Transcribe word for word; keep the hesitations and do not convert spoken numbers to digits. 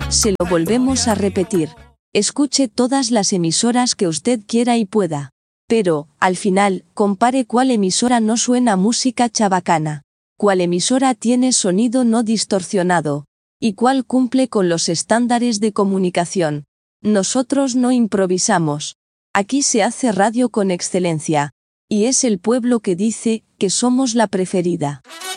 Se lo volvemos a repetir. Escuche todas las emisoras que usted quiera y pueda. Pero, al final, compare cuál emisora no suena música chabacana, cuál emisora tiene sonido no distorsionado, y cuál cumple con los estándares de comunicación. Nosotros no improvisamos. Aquí se hace radio con excelencia. Y es el pueblo que dice que somos la preferida.